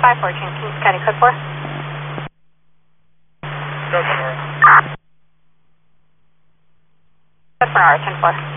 514, Kings County, code 4. Code 4. Code 4, 10-4.